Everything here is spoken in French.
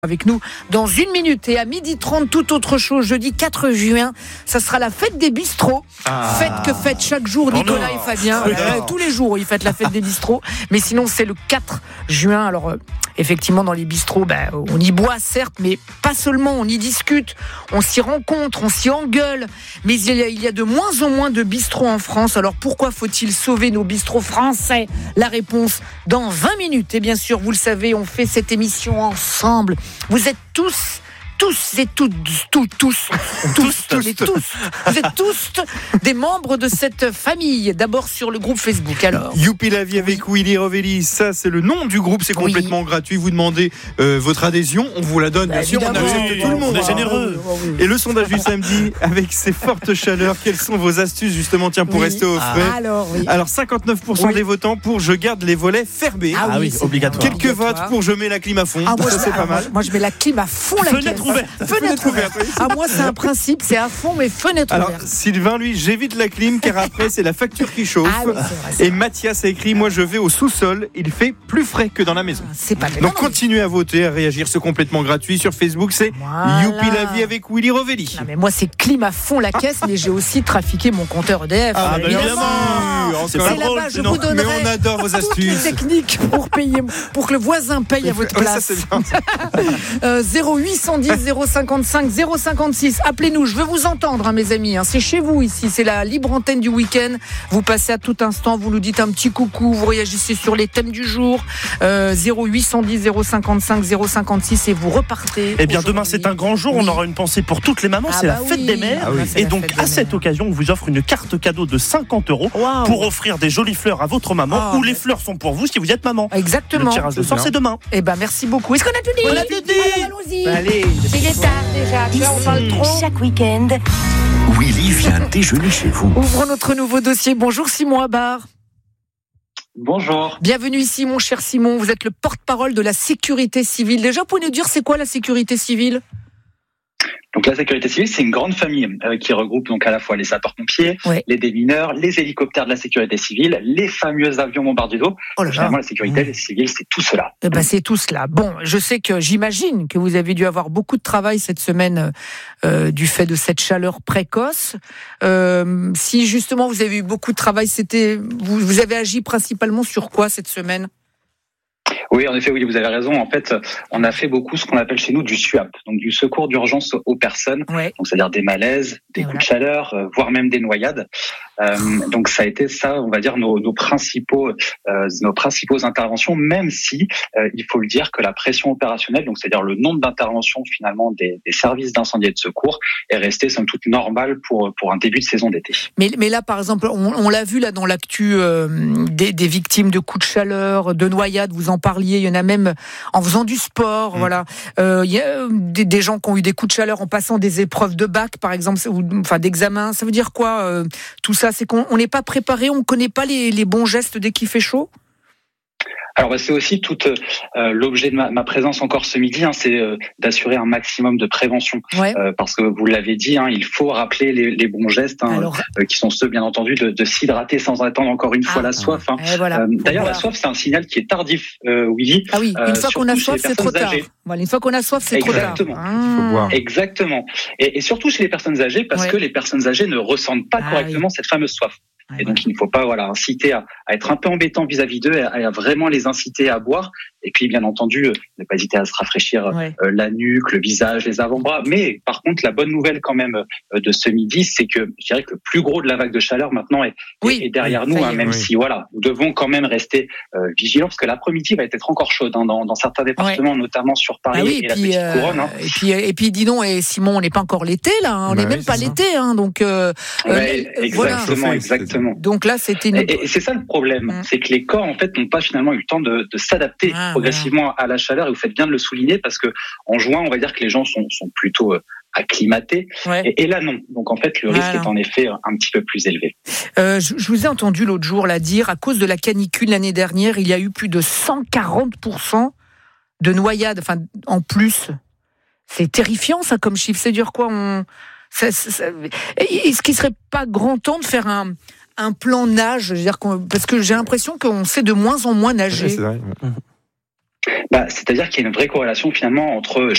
Avec nous dans 1 minute et à 12h30, tout autre chose. Jeudi 4 juin, ça sera la fête des bistrots. Fête que fête chaque jour Nicolas et Fabien. Tous les jours, ils fêtent la fête des bistrots. Mais sinon, c'est le 4 juin. Alors, effectivement, dans les bistrots, on y boit, certes, mais pas seulement. On y discute, on s'y rencontre, on s'y engueule. Mais il y a de moins en moins de bistrots en France. Alors, pourquoi faut-il sauver nos bistrots français ? La réponse dans 20 minutes. Et bien sûr, vous le savez, on fait cette émission ensemble. Vous êtes tous et toutes, vous êtes tous des membres de cette famille. D'abord sur le groupe Facebook. Alors, Youpi la vie avec Willy Rovelli, ça c'est le nom du groupe, c'est complètement gratuit. Vous demandez votre adhésion, on vous la donne, bien sûr, on accepte tout le monde. On est généreux. Et le sondage du samedi, avec ces fortes chaleurs, quelles sont vos astuces justement pour rester au frais ? Alors 59% des votants pour je garde les volets fermés. Ah oui, obligatoire. Quelques votes pour je mets la clim à fond. Ça c'est pas mal. Moi je mets la clim à fond, la Fenêtre ouverte. Moi c'est un principe, c'est à fond, mais fenêtre ouverte. Alors Sylvain, lui, j'évite la clim car après c'est la facture qui chauffe. Et Mathias a écrit, moi je vais au sous-sol, il fait plus frais que dans la maison. C'est pas Donc continuez à voter, à réagir, c'est complètement gratuit. Sur Facebook, c'est Youpi la vie avec Willy Rovelli. Non mais moi c'est clim à fond la caisse, mais j'ai aussi trafiqué mon compteur EDF. Évidemment. C'est pas drôle, je vous donnerai mais on adore vos astuces. toutes les techniques pour payer, pour que le voisin paye à votre place. Ça, c'est bien. 0810 055 056. Appelez-nous, je veux vous entendre, mes amis. C'est chez vous ici, c'est la libre antenne du week-end. Vous passez à tout instant, vous nous dites un petit coucou, vous réagissez sur les thèmes du jour. 0810 055 056 et vous repartez. Eh bien, demain c'est un grand jour. On aura une pensée pour toutes les mamans. C'est la fête des mères. Et donc à cette occasion, on vous offre une carte cadeau de 50 € pour offrir des jolies fleurs à votre maman. Ou les fleurs sont pour vous si vous êtes maman. Exactement. Le tirage de sort c'est demain. Eh ben merci beaucoup. Est-ce qu'on a tout dit ? On a tout dit. Alors, allons-y. Allez. Il est tard déjà. Tu vois, on parle trop. Chaque week-end, Willy vient déjeuner chez vous. Ouvrons notre nouveau dossier. Bonjour Simon Abar. Bonjour. Bienvenue ici mon cher Simon. Vous êtes le porte-parole de la sécurité civile. Déjà, vous pouvez nous dire c'est quoi la sécurité civile ? Donc la sécurité civile, c'est une grande famille qui regroupe donc à la fois les sapeurs-pompiers, les démineurs, les hélicoptères de la sécurité civile, les fameux avions bombardiers d'eau. Finalement, la sécurité civile, c'est tout cela. C'est tout cela. Bon, je sais que j'imagine que vous avez dû avoir beaucoup de travail cette semaine du fait de cette chaleur précoce. Si justement vous avez eu beaucoup de travail, vous avez agi principalement sur quoi cette semaine ? Oui, en effet, oui, vous avez raison. En fait, on a fait beaucoup ce qu'on appelle chez nous du SUAP, donc du secours d'urgence aux personnes. Donc c'est-à-dire des malaises, des coups de chaleur, voire même des noyades. Donc ça a été ça, on va dire nos principaux interventions, même si il faut le dire que la pression opérationnelle, donc c'est-à-dire le nombre d'interventions finalement des services d'incendie et de secours, est restée somme toute normale pour un début de saison d'été. Mais là, par exemple, on l'a vu là dans l'actu des victimes de coups de chaleur, de noyades. Vous en parliez. Il y en a même en faisant du sport. Voilà. Il y a des gens qui ont eu des coups de chaleur en passant des épreuves de bac, par exemple, enfin d'examen. Ça veut dire quoi tout ça? C'est qu'on n'est pas préparé, on ne connaît pas les bons gestes dès qu'il fait chaud? Alors c'est aussi tout l'objet de ma présence encore ce midi, c'est d'assurer un maximum de prévention, parce que vous l'avez dit, il faut rappeler les bons gestes, qui sont ceux bien entendu de s'hydrater sans attendre encore une fois la soif. D'ailleurs la soif c'est un signal qui est tardif, Willy. Ah oui, une fois qu'on a soif c'est trop tard. Voilà, une fois qu'on a soif c'est trop tard. Il faut boire. Exactement. Et surtout chez les personnes âgées, parce que les personnes âgées ne ressentent pas correctement cette fameuse soif. Et donc, il ne faut pas inciter à être un peu embêtant vis-à-vis d'eux et à vraiment les inciter à boire. Et puis, bien entendu, ne pas hésiter à se rafraîchir la nuque, le visage, les avant-bras. Mais par contre, la bonne nouvelle quand même de ce midi, c'est que je dirais que le plus gros de la vague de chaleur maintenant est derrière nous, même si nous devons quand même rester vigilants parce que l'après-midi va être encore chaude dans certains départements, notamment sur Paris et la Petite Couronne. Et puis, dis donc, Simon, on n'est pas encore l'été là, on n'est même pas l'été, donc. Exactement. Donc là, c'était et c'est ça le problème, c'est que les corps en fait n'ont pas finalement eu le temps de s'adapter progressivement à la chaleur. Et vous faites bien de le souligner parce que en juin, on va dire que les gens sont plutôt acclimatés. Et là non. Donc en fait, le risque est en effet un petit peu plus élevé. Je vous ai entendu l'autre jour dire à cause de la canicule l'année dernière, il y a eu plus de 140% de noyades. Enfin, en plus, c'est terrifiant ça comme chiffre. C'est dire quoi Est-ce qu'il serait pas grand temps de faire un plan nage, je veux dire, parce que j'ai l'impression qu'on sait de moins en moins nager. C'est vrai. C'est-à-dire qu'il y a une vraie corrélation finalement entre